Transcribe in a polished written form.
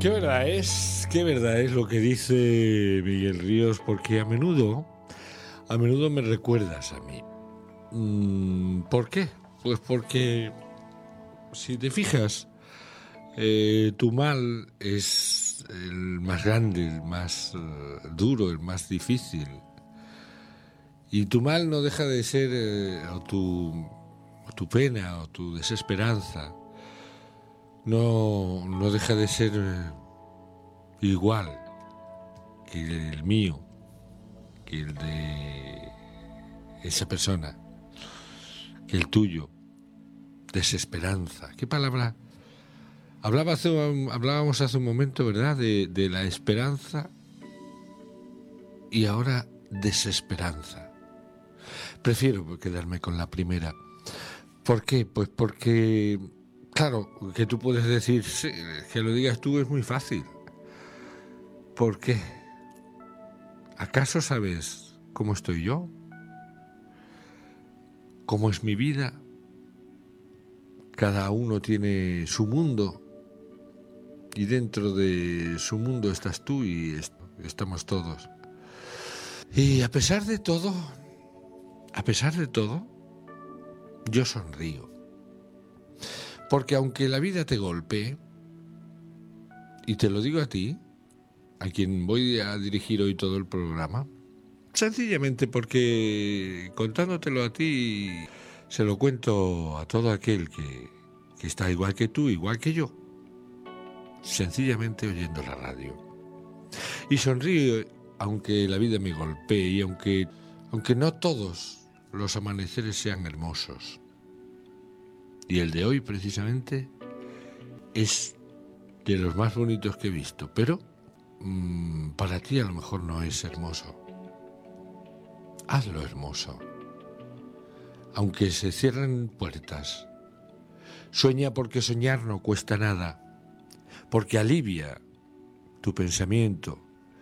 Qué verdad es lo que dice Miguel Ríos, porque a menudo me recuerdas a mí. ¿Por qué? Pues porque, si te fijas, tu mal es el más grande, el más duro, el más difícil. Y tu mal no deja de ser, o tu pena, o tu desesperanza, no deja de ser igual que el mío, que el de esa persona, que el tuyo. Desesperanza. ¿Qué palabra? Hablábamos hace un momento, ¿verdad?, de la esperanza, y ahora desesperanza. Prefiero quedarme con la primera. ¿Por qué? Pues porque, claro, que tú puedes decir, sí, que lo digas tú es muy fácil. ¿Por qué? ¿Acaso sabes cómo estoy yo? ¿Cómo es mi vida? Cada uno tiene su mundo, y dentro de su mundo estás tú y estamos todos. Y a pesar de todo, yo sonrío. Porque aunque la vida te golpee, y te lo digo a ti, a quien voy a dirigir hoy todo el programa, sencillamente porque contándotelo a ti, se lo cuento a todo aquel que está igual que tú, igual que yo, sencillamente oyendo la radio. Y sonrío aunque la vida me golpee y aunque no todos los amaneceres sean hermosos. Y el de hoy precisamente es de los más bonitos que he visto, pero para ti a lo mejor no es hermoso. Hazlo hermoso. Aunque se cierren puertas. Sueña, porque soñar no cuesta nada, porque alivia tu pensamiento,